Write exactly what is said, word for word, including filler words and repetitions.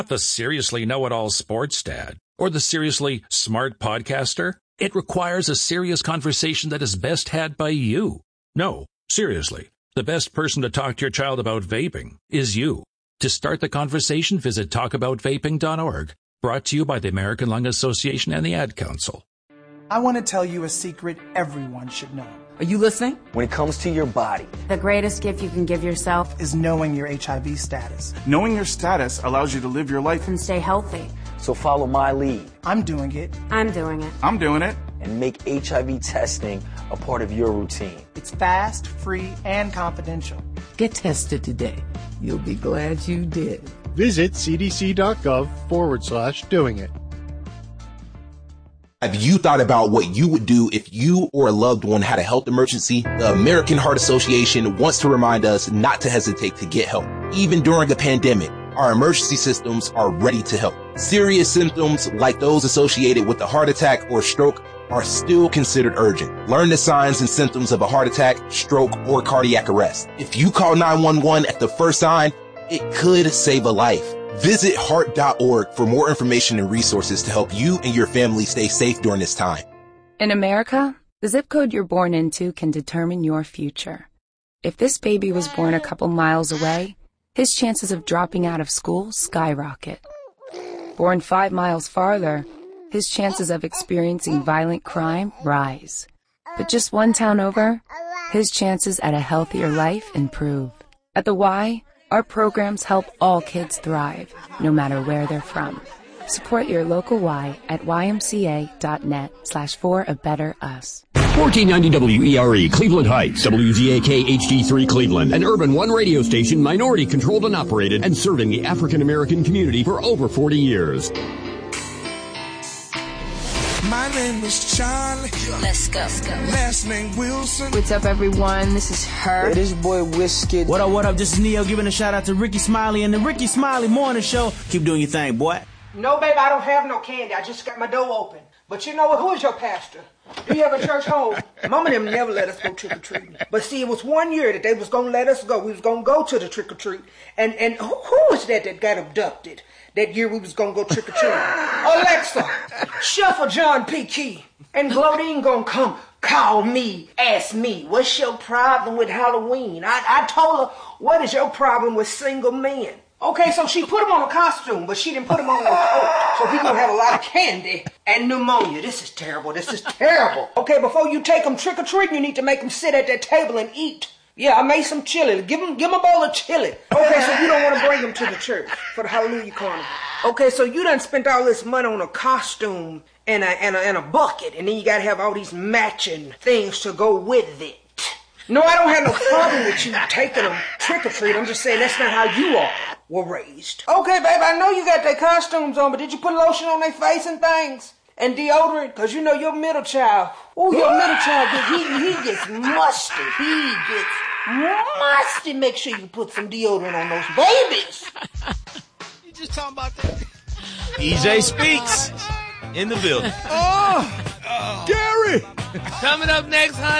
the seriously know-it-all sports dad or the seriously smart podcaster. It requires a serious conversation that is best had by you. No, seriously, the best person to talk to your child about vaping is you. To start the conversation, visit talk about vaping dot org. Brought to you by the American Lung Association and the Ad Council. I want to tell you a secret everyone should know. Are you listening? When it comes to your body, the greatest gift you can give yourself is knowing your H I V status. Knowing your status allows you to live your life and stay healthy. So follow my lead. I'm doing it. I'm doing it. I'm doing it. And make H I V testing a part of your routine. It's fast, free, and confidential. Get tested today. You'll be glad you did. Visit cdc.gov forward slash doing it. Have you thought about what you would do if you or a loved one had a health emergency? The American Heart Association wants to remind us not to hesitate to get help. Even during a pandemic, our emergency systems are ready to help. Serious symptoms like those associated with a heart attack or stroke are still considered urgent. Learn the signs and symptoms of a heart attack, stroke, or cardiac arrest. If you call nine one one at the first sign, it could save a life. Visit heart dot org for more information and resources to help you and your family stay safe during this time. In America, the zip code you're born into can determine your future. If this baby was born a couple miles away, his chances of dropping out of school skyrocket. Born five miles farther, his chances of experiencing violent crime rise. But just one town over, his chances at a healthier life improve. At the Y, our programs help all kids thrive, no matter where they're from. Support your local Y at y m c a dot net slash for a better us. fourteen ninety W E R E, Cleveland Heights, W Z A K H D three Cleveland, an Urban One radio station minority controlled and operated and serving the African American community for over forty years. My name is Charlie. Let's go. Let's go. Last name Wilson. What's up, everyone? This is her. Hey, this boy Whiskey. What up, what up? This is Neo giving a shout out to Ricky Smiley and the Ricky Smiley Morning Show. Keep doing your thing, boy. No, babe, I don't have no candy. I just got my door open. But you know what? Who is your pastor? Do you have a church home? Mama and them never let us go trick-or-treating. But see, it was one year that they was going to let us go. We was going to go to the trick-or-treat. And and who, who was that that got abducted? That year we was going to go trick-or-treating. Alexa, shuffle John P. Key. And Glodine going to come call me, ask me, what's your problem with Halloween? I, I told her, what is your problem with single men? Okay, so she put him on a costume, but she didn't put him on a coat. So he gonna have a lot of candy and pneumonia. This is terrible. This is terrible. Okay, before you take him trick-or-treating, you need to make him sit at that table and eat. Yeah, I made some chili. Give him, give him a bowl of chili. Okay, so you don't want to bring him to the church for the Hallelujah Carnival. Okay, so you done spent all this money on a costume and a, and a, and a bucket, and then you gotta have all these matching things to go with it. No, I don't have no problem with you taking them trick-or-treat. I'm just saying that's not how you all were raised. Okay, babe, I know you got their costumes on, but did you put lotion on their face and things? And deodorant? Because you know your middle child. Oh, your middle child, he, he gets musty. He gets musty. Make sure you put some deodorant on those babies. You just talking about that? E J Speaks in the building. Oh, oh. Gary! Coming up next, honey.